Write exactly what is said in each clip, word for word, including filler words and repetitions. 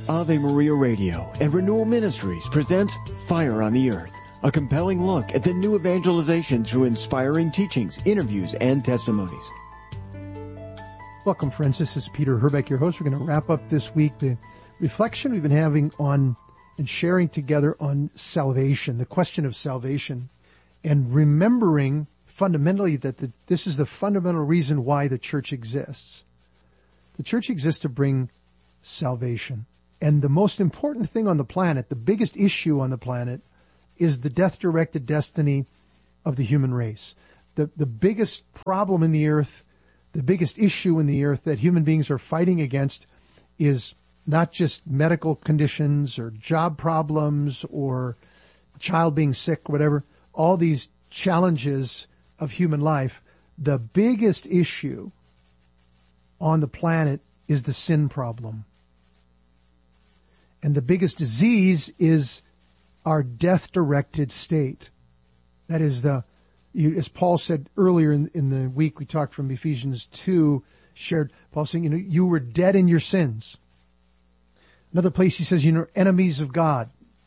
Ave Maria Radio and Renewal Ministries presents Fire on the Earth, a compelling look at the new evangelization through inspiring teachings, interviews, and testimonies. Welcome, friends. This is Peter Herbeck, your host. We're going to wrap up this week the reflection we've been having on and sharing together on salvation, the question of salvation, and remembering fundamentally that the, this is the fundamental reason why the church exists. The church exists to bring salvation. And the most important thing on the planet, the biggest issue on the planet, is the death-directed destiny of the human race. The, the biggest problem in the earth, the biggest issue in the earth that human beings are fighting against is not just medical conditions or job problems or a child being sick, whatever, all these challenges of human life. The biggest issue on the planet is the sin problem. And the biggest disease is our death-directed state. That is the, you, as Paul said earlier in, in the week, we talked from Ephesians two, shared, Paul saying, you know, you were dead in your sins. Another place he says, you know, enemies of God,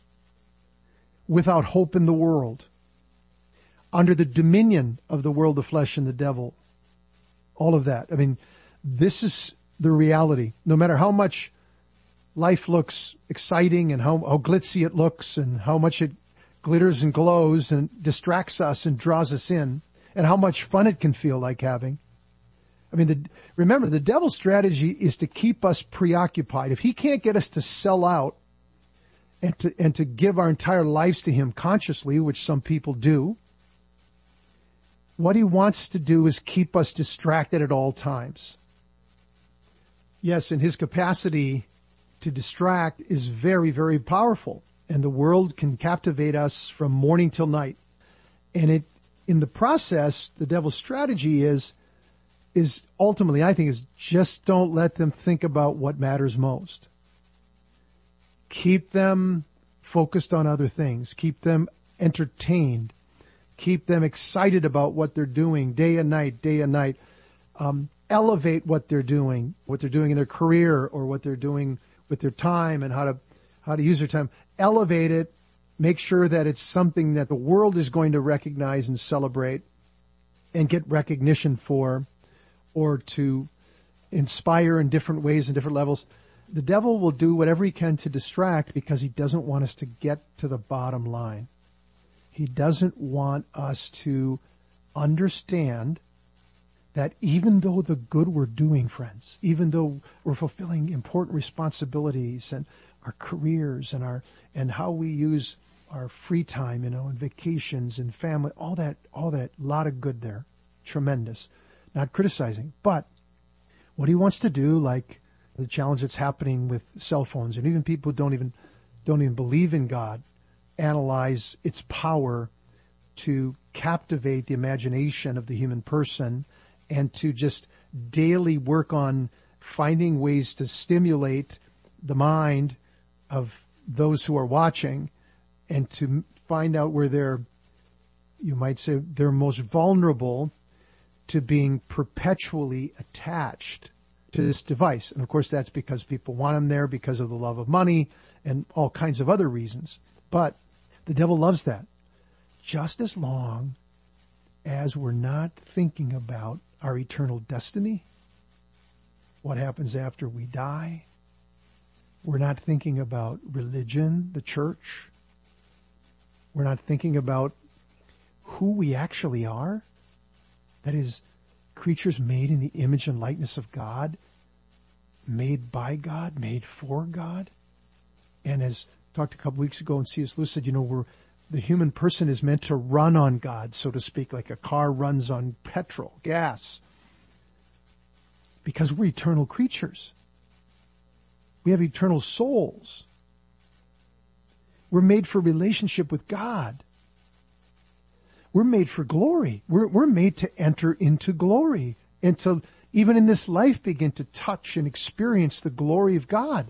without hope in the world, under the dominion of the world, the flesh, and the devil. All of that. I mean, this is the reality. No matter how much life looks exciting and how, how glitzy it looks and how much it glitters and glows and distracts us and draws us in and how much fun it can feel like having. I mean, the, remember, the devil's strategy is to keep us preoccupied. If he can't get us to sell out and to, and to give our entire lives to him consciously, which some people do, what he wants to do is keep us distracted at all times. Yes, and his capacity to distract is very, very powerful. And the world can captivate us from morning till night. And it, in the process, the devil's strategy is, is ultimately, I think, is just don't let them think about what matters most. Keep them focused on other things. Keep them entertained. Keep them excited about what they're doing day and night, day and night. Um, elevate what they're doing, what they're doing in their career or what they're doing with their time and how to, how to use their time. Elevate it. Make sure that it's something that the world is going to recognize and celebrate and get recognition for, or to inspire in different ways and different levels. The devil will do whatever he can to distract because he doesn't want us to get to the bottom line. He doesn't want us to understand that even though the good we're doing, friends, even though we're fulfilling important responsibilities and our careers and our, and how we use our free time, you know, and vacations and family, all that, all that, lot of good there. Tremendous. Not criticizing, but what he wants to do, like the challenge that's happening with cell phones, and even people who don't even, don't even believe in God, analyze its power to captivate the imagination of the human person and to just daily work on finding ways to stimulate the mind of those who are watching and to find out where they're, you might say, they're most vulnerable to being perpetually attached to this device. And of course, that's because people want them there because of the love of money and all kinds of other reasons. But the devil loves that. Just as long as we're not thinking about our eternal destiny, what happens after we die, we're not thinking about religion, the church, we're not thinking about who we actually are, that is, creatures made in the image and likeness of God, made by God, made for God. And as talked a couple weeks ago, and C S Lewis said, you know, we're, the human person is meant to run on God, so to speak, like a car runs on petrol, gas, because we're eternal creatures. We have eternal souls. We're made for relationship with God. We're made for glory. We're, we're made to enter into glory and to, even in this life, begin to touch and experience the glory of God.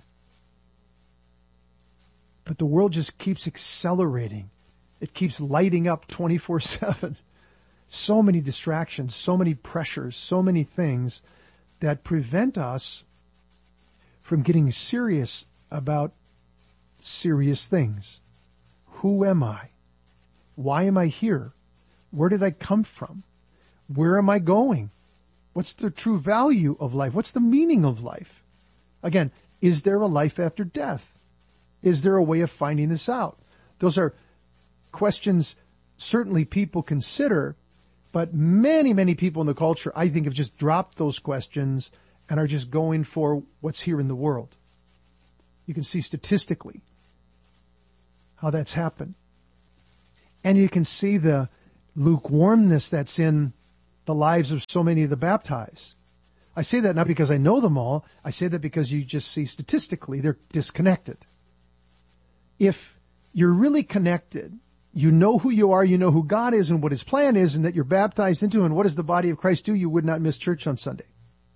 But the world just keeps accelerating. It keeps lighting up twenty-four seven. So many distractions, so many pressures, so many things that prevent us from getting serious about serious things. Who am I? Why am I here? Where did I come from? Where am I going? What's the true value of life? What's the meaning of life? Again, is there a life after death? Is there a way of finding this out? Those are questions certainly people consider, but many, many people in the culture, I think, have just dropped those questions and are just going for what's here in the world. You can see statistically how that's happened. And you can see the lukewarmness that's in the lives of so many of the baptized. I say that not because I know them all. I say that because you just see statistically they're disconnected. If you're really connected, you know who you are, you know who God is and what His plan is, and that you're baptized into Him, and what does the body of Christ do? You would not miss church on Sunday.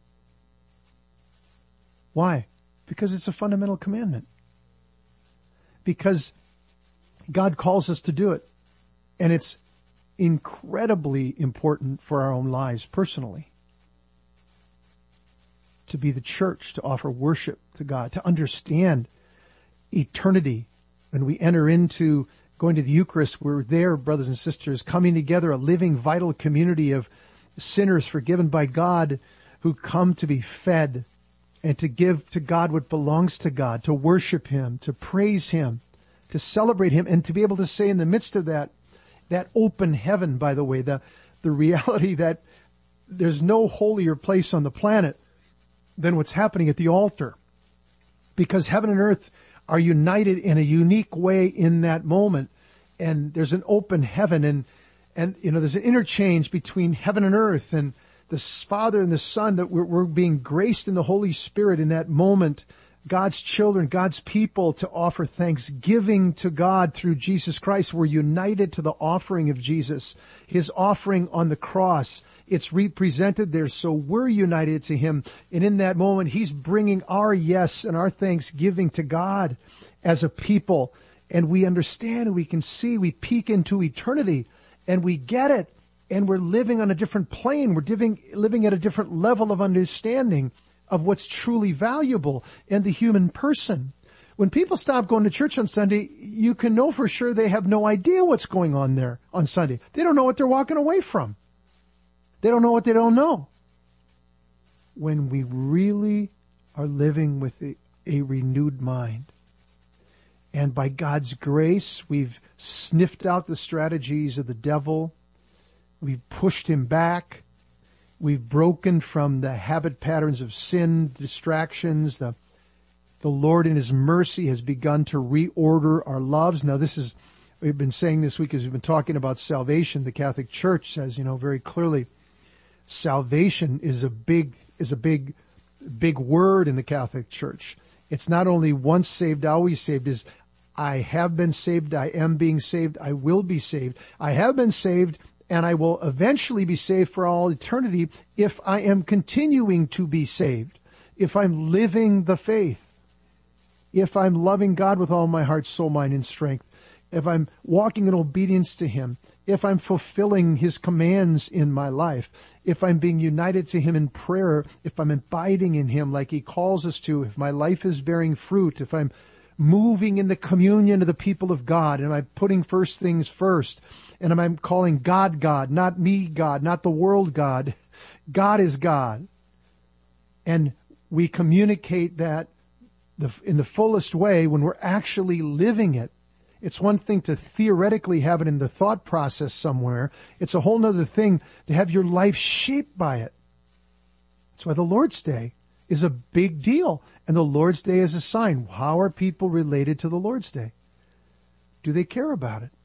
Why? Because it's a fundamental commandment. Because God calls us to do it. And it's incredibly important for our own lives personally. To be the church, to offer worship to God, to understand eternity. When we enter into going to the Eucharist, we're there, brothers and sisters, coming together, a living, vital community of sinners forgiven by God who come to be fed and to give to God what belongs to God, to worship Him, to praise Him, to celebrate Him, and to be able to say in the midst of that, that open heaven, by the way, the, the reality that there's no holier place on the planet than what's happening at the altar. Because heaven and earth are united in a unique way in that moment. And there's an open heaven, and, and, you know, there's an interchange between heaven and earth, and the Father and the Son, that we're, we're being graced in the Holy Spirit in that moment. God's children, God's people, to offer thanksgiving to God through Jesus Christ. We're united to the offering of Jesus, His offering on the cross. It's represented there, so we're united to Him. And in that moment, He's bringing our yes and our thanksgiving to God as a people. And we understand, and we can see, we peek into eternity, and we get it. And we're living on a different plane. We're living, living at a different level of understanding of what's truly valuable in the human person. When people stop going to church on Sunday, you can know for sure they have no idea what's going on there on Sunday. They don't know what they're walking away from. They don't know what they don't know. When we really are living with a, a renewed mind, and by God's grace, we've sniffed out the strategies of the devil, we've pushed him back, we've broken from the habit patterns of sin, distractions. The, the Lord in His mercy has begun to reorder our loves. Now this is, we've been saying this week as we've been talking about salvation. The Catholic Church says, you know, very clearly, salvation is a big, is a big, big word in the Catholic Church. It's not only once saved, always saved. Is I have been saved, I am being saved, I will be saved. I have been saved, and I will eventually be saved for all eternity if I am continuing to be saved, if I'm living the faith, if I'm loving God with all my heart, soul, mind, and strength, if I'm walking in obedience to Him, if I'm fulfilling His commands in my life, if I'm being united to Him in prayer, if I'm abiding in Him like He calls us to, if my life is bearing fruit, if I'm moving in the communion of the people of God, and I'm putting first things first, and I'm calling God God, not me God, not the world God. God is God. And we communicate that the, in the fullest way when we're actually living it. It's one thing to theoretically have it in the thought process somewhere. It's a whole other thing to have your life shaped by it. That's why the Lord's Day is a big deal. And the Lord's Day is a sign. How are people related to the Lord's Day? Do they care about it?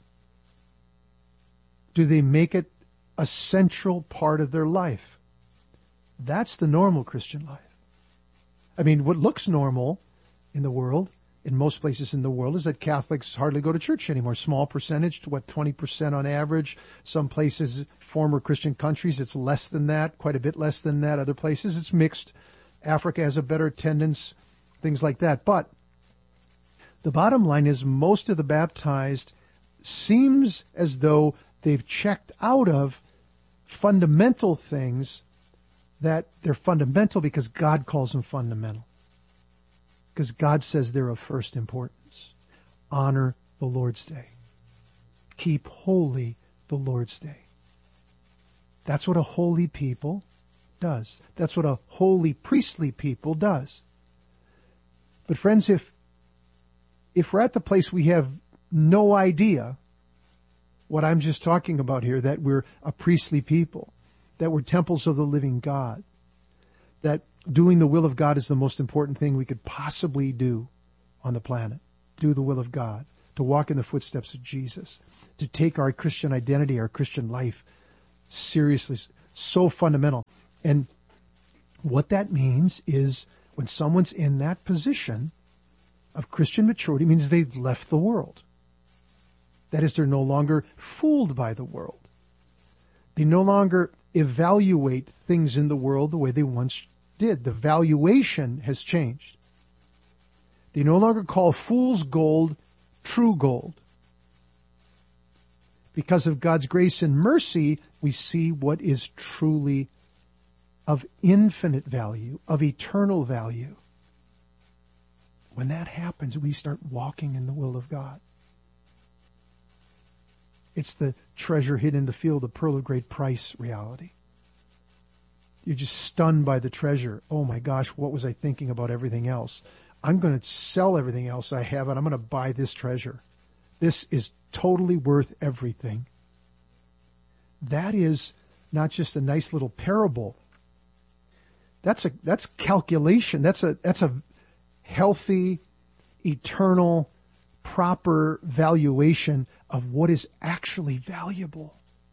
Do they make it a central part of their life? That's the normal Christian life. I mean, what looks normal in the world, in most places in the world, is that Catholics hardly go to church anymore. Small percentage, to what, twenty percent on average. Some places, former Christian countries, it's less than that, quite a bit less than that. Other places, it's mixed. Africa has a better attendance, things like that. But the bottom line is most of the baptized seems as though they've checked out of fundamental things that they're fundamental because God calls them fundamental. because God says they're of first importance. Honor the Lord's Day. Keep holy the Lord's Day. That's what a holy people does. That's what a holy priestly people does. But friends, if if we're at the place we have no idea what I'm just talking about here, that we're a priestly people, that we're temples of the living God, that doing the will of God is the most important thing we could possibly do on the planet. Do the will of God, to walk in the footsteps of Jesus, to take our Christian identity, our Christian life seriously, so fundamental. And what that means is when someone's in that position of Christian maturity, it means they've left the world. That is, they're no longer fooled by the world. They no longer evaluate things in the world the way they once did. The valuation has changed. They no longer call fool's gold true gold. Because of God's grace and mercy, we see what is truly of infinite value, of eternal value. When that happens, we start walking in the will of God. It's the treasure hidden in the field, the pearl of great price reality. You're just stunned by the treasure. Oh my gosh, what was I thinking about everything else? I'm going to sell everything else I have and I'm going to buy this treasure. This is totally worth everything. That is not just a nice little parable. That's a, that's calculation. That's a, that's a healthy, eternal, proper valuation of what is actually valuable.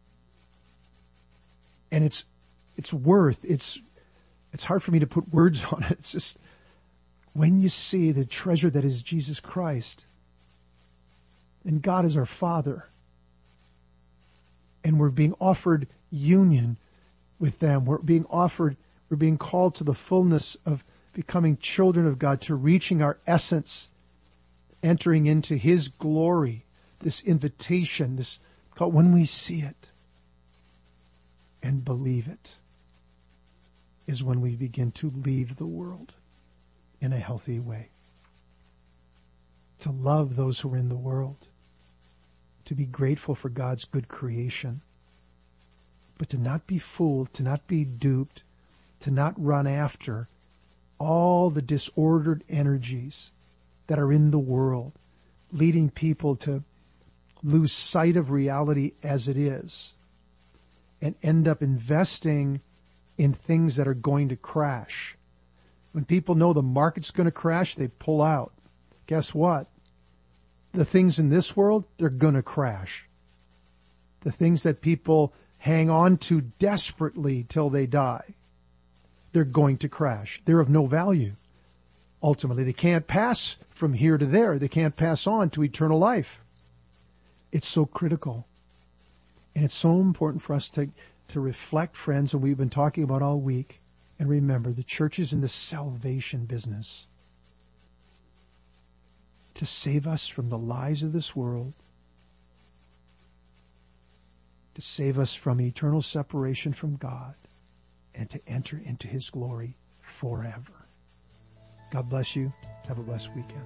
And it's, it's worth, it's, it's hard for me to put words on it. It's just, when you see the treasure that is Jesus Christ, and God is our Father, and we're being offered union with them, we're being offered, we're being called to the fullness of becoming children of God, to reaching our essence, entering into His glory, this invitation, this, when we see it and believe it, is when we begin to leave the world in a healthy way. To love those who are in the world, to be grateful for God's good creation, but to not be fooled, to not be duped, to not run after all the disordered energies that are in the world, leading people to lose sight of reality as it is and end up investing in things that are going to crash. When people know the market's going to crash, they pull out. Guess what? The things in this world, they're going to crash. The things that people hang on to desperately till they die, they're going to crash. They're of no value. Ultimately, they can't pass from here to there. They can't pass on to eternal life. It's so critical. And it's so important for us to, to reflect, friends, and we've been talking about all week. And remember, the church is in the salvation business. To save us from the lies of this world. To save us from eternal separation from God. And to enter into His glory forever. God bless you. Have a blessed weekend.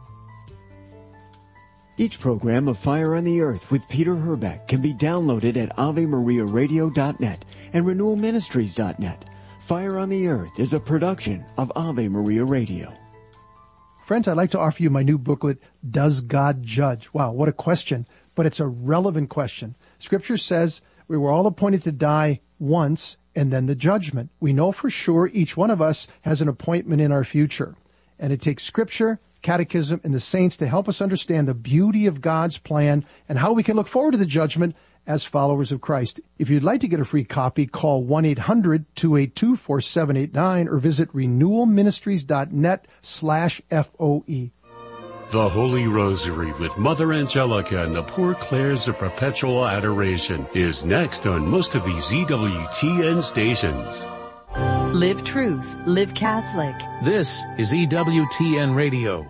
Each program of Fire on the Earth with Peter Herbeck can be downloaded at ave maria radio dot net and renewal ministries dot net. Fire on the Earth is a production of Ave Maria Radio. Friends, I'd like to offer you my new booklet, Does God Judge? Wow, what a question, but it's a relevant question. Scripture says we were all appointed to die once and then the judgment. We know for sure each one of us has an appointment in our future. And it takes Scripture, Catechism, and the saints to help us understand the beauty of God's plan and how we can look forward to the judgment as followers of Christ. If you'd like to get a free copy, call one eight hundred two eight two four seven eight nine or visit renewal ministries dot net slash F O E. The Holy Rosary with Mother Angelica and the Poor Clares of Perpetual Adoration is next on most of these E W T N stations. Live truth, live Catholic. This is E W T N Radio.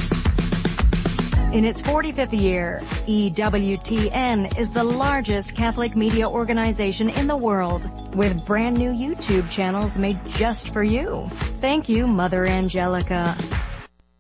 In its forty-fifth year, E W T N is the largest Catholic media organization in the world, with brand new YouTube channels made just for you. Thank you, Mother Angelica.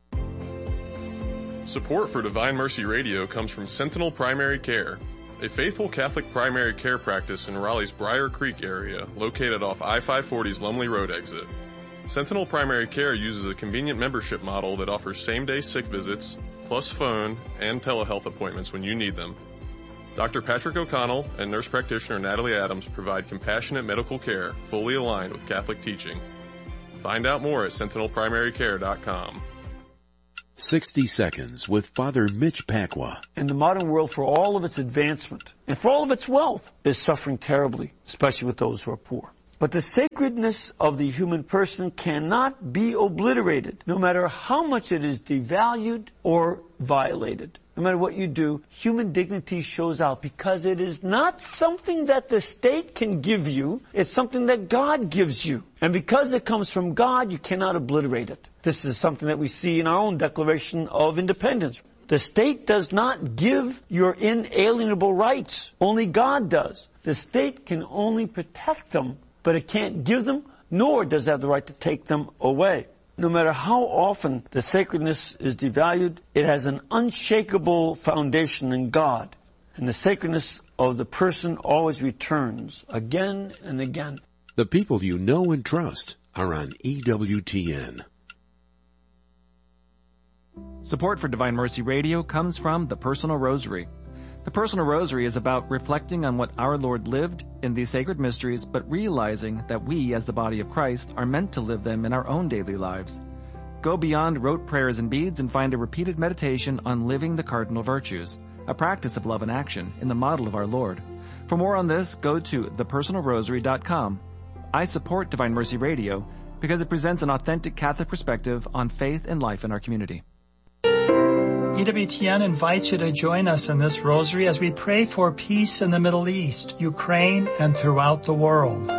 Support for Divine Mercy Radio comes from Sentinel Primary Care, a faithful Catholic primary care practice in Raleigh's Briar Creek area, located off I five forty's Lumley Road exit. Sentinel Primary Care uses a convenient membership model that offers same-day sick visits, plus phone and telehealth appointments when you need them. Doctor Patrick O'Connell and nurse practitioner Natalie Adams provide compassionate medical care fully aligned with Catholic teaching. Find out more at sentinel primary care dot com. sixty Seconds with Father Mitch Pacwa. And the modern world, for all of its advancement and for all of its wealth, is suffering terribly, especially with those who are poor. But the sacredness of the human person cannot be obliterated, no matter how much it is devalued or violated. No matter what you do, human dignity shows out because it is not something that the state can give you. It's something that God gives you. And because it comes from God, you cannot obliterate it. This is something that we see in our own Declaration of Independence. The state does not give your inalienable rights. Only God does. The state can only protect them, but it can't give them, nor does it have the right to take them away. No matter how often the sacredness is devalued, it has an unshakable foundation in God. And the sacredness of the person always returns again and again. The people you know and trust are on E W T N. Support for Divine Mercy Radio comes from the Personal Rosary. The Personal Rosary is about reflecting on what our Lord lived in these sacred mysteries, but realizing that we, as the body of Christ, are meant to live them in our own daily lives. Go beyond rote prayers and beads and find a repeated meditation on living the cardinal virtues, a practice of love and action in the model of our Lord. For more on this, go to the personal rosary dot com. I support Divine Mercy Radio because it presents an authentic Catholic perspective on faith and life in our community. E W T N invites you to join us in this rosary as we pray for peace in the Middle East, Ukraine, and throughout the world.